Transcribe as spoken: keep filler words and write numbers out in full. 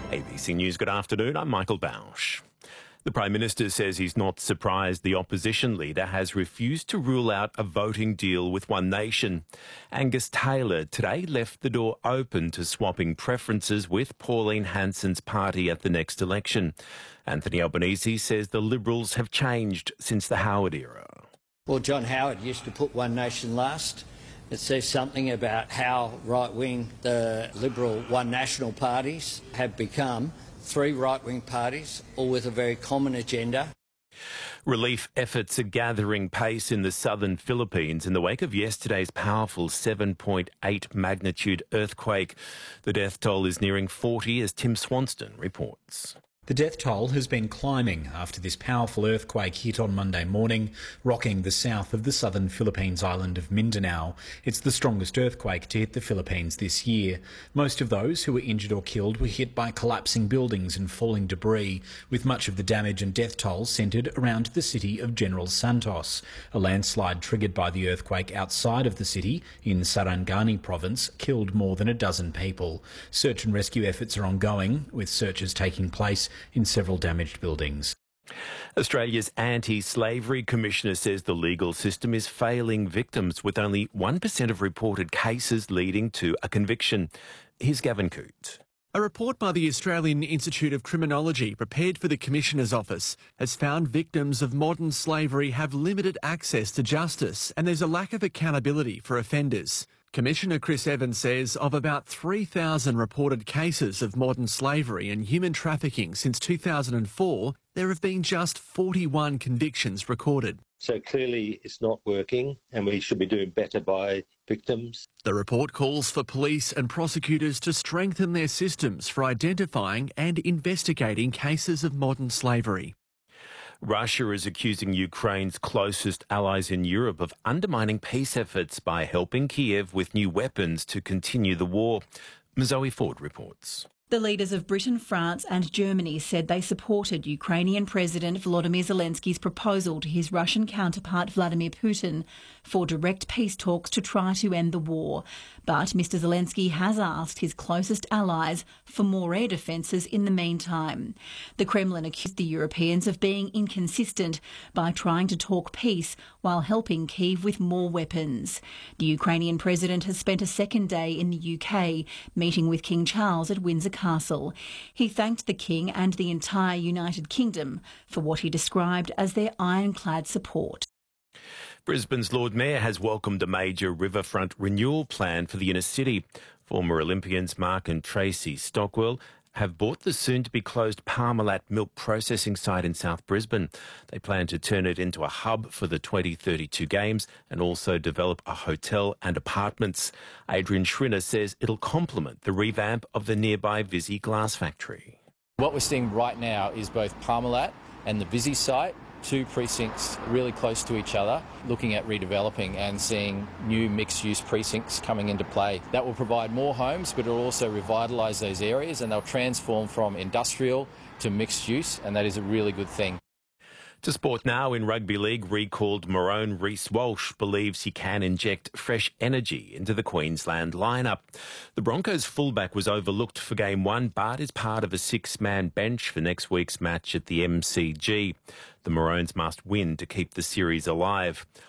A B C News, good afternoon. I'm Michael Bausch. The Prime Minister says he's not surprised the opposition leader has refused to rule out a voting deal with One Nation. Angus Taylor today left the door open to swapping preferences with Pauline Hanson's party at the next election. Anthony Albanese says the Liberals have changed since the Howard era. Well, John Howard used to put One Nation last. It says something about how right-wing the Liberal One National parties have become. Three right-wing parties, all with a very common agenda. Relief efforts are gathering pace in the southern Philippines in the wake of yesterday's powerful seven point eight magnitude earthquake. The death toll is nearing forty, as Tim Swanston reports. The death toll has been climbing after this powerful earthquake hit on Monday morning, rocking the south of the southern Philippines island of Mindanao. It's the strongest earthquake to hit the Philippines this year. Most of those who were injured or killed were hit by collapsing buildings and falling debris, with much of the damage and death toll centred around the city of General Santos. A landslide triggered by the earthquake outside of the city, in Sarangani province, killed more than a dozen people. Search and rescue efforts are ongoing, with searches taking place in several damaged buildings. Australia's Anti-Slavery Commissioner says the legal system is failing victims, with only one percent of reported cases leading to a conviction. Here's Gavin Coote. A report by the Australian Institute of Criminology, prepared for the Commissioner's Office, has found victims of modern slavery have limited access to justice, and there's a lack of accountability for offenders. Commissioner Chris Evans says of about three thousand reported cases of modern slavery and human trafficking since two thousand four, there have been just forty-one convictions recorded. So clearly it's not working, and we should be doing better by victims. The report calls for police and prosecutors to strengthen their systems for identifying and investigating cases of modern slavery. Russia is accusing Ukraine's closest allies in Europe of undermining peace efforts by helping Kiev with new weapons to continue the war. Zoe Ford reports. The leaders of Britain, France and Germany said they supported Ukrainian President Volodymyr Zelensky's proposal to his Russian counterpart Vladimir Putin for direct peace talks to try to end the war. But Mr Zelensky has asked his closest allies for more air defences in the meantime. The Kremlin accused the Europeans of being inconsistent by trying to talk peace while helping Kyiv with more weapons. The Ukrainian president has spent a second day in the U K meeting with King Charles at Windsor Castle. He thanked the King and the entire United Kingdom for what he described as their ironclad support. Brisbane's Lord Mayor has welcomed a major riverfront renewal plan for the inner city. Former Olympians Mark and Tracy Stockwell have bought the soon-to-be-closed Parmalat milk processing site in South Brisbane. They plan to turn it into a hub for the twenty thirty-two Games and also develop a hotel and apartments. Adrian Schrinner says it'll complement the revamp of the nearby Visy glass factory. What we're seeing right now is both Parmalat and the Visy site, two precincts really close to each other, looking at redeveloping and seeing new mixed-use precincts coming into play. That will provide more homes, but it will also revitalise those areas, and they'll transform from industrial to mixed use, and that is a really good thing. To sport now. In rugby league, recalled Maroon Reece Walsh believes he can inject fresh energy into the Queensland lineup. The Broncos fullback was overlooked for game one, but is part of a six-man bench for next week's match at the M C G. The Maroons must win to keep the series alive.